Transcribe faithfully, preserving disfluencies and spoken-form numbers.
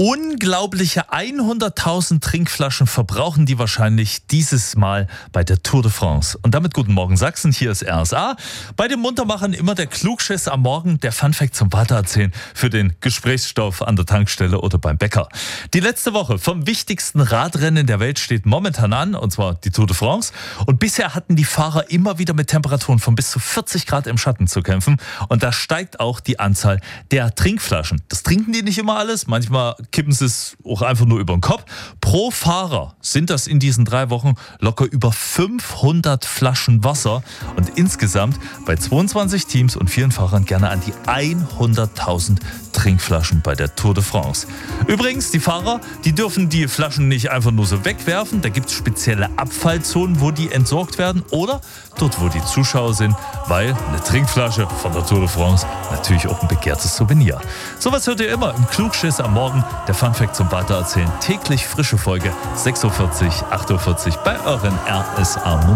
Unglaubliche hunderttausend Trinkflaschen verbrauchen die wahrscheinlich dieses Mal bei der Tour de France. Und damit guten Morgen Sachsen, hier ist R S A. Bei den Muntermachern immer der Klugschiss am Morgen, der Funfact zum Weitererzählen für den Gesprächsstoff an der Tankstelle oder beim Bäcker. Die letzte Woche vom wichtigsten Radrennen der Welt steht momentan an, und zwar die Tour de France. Und bisher hatten die Fahrer immer wieder mit Temperaturen von bis zu vierzig Grad im Schatten zu kämpfen. Und da steigt auch die Anzahl der Trinkflaschen. Das trinken die nicht immer alles, manchmal kippen sie es auch einfach nur über den Kopf. Pro Fahrer sind das in diesen drei Wochen locker über fünfhundert Flaschen Wasser und insgesamt bei zweiundzwanzig Teams und vielen Fahrern gerne an die hunderttausend Trinkflaschen bei der Tour de France. Übrigens, die Fahrer, die dürfen die Flaschen nicht einfach nur so wegwerfen. Da gibt es spezielle Abfallzonen, wo die entsorgt werden oder dort, wo die Zuschauer sind, weil eine Trinkflasche von der Tour de France natürlich auch ein begehrtes Souvenir. Sowas hört ihr immer im Klugschiss am Morgen. Der Funfact zum Weitererzählen. Täglich frische Folge sechs Uhr vierzig, acht Uhr vierzig bei euren R S A.